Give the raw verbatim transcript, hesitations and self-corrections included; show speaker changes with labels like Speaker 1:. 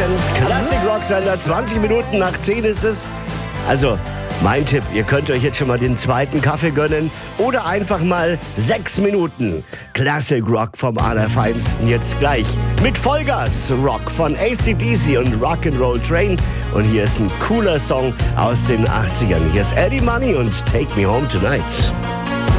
Speaker 1: Frankens Classic Rock Sender. zwanzig Minuten nach zehn ist es. Also, mein Tipp, ihr könnt euch jetzt schon mal den zweiten Kaffee gönnen oder einfach mal sechs Minuten Classic Rock vom Allerfeinsten jetzt gleich. Mit Vollgas Rock von A C D C und Rock'n'Roll Train. Und hier ist ein cooler Song aus den achtzigern. Hier ist Eddie Money und Take Me Home Tonight.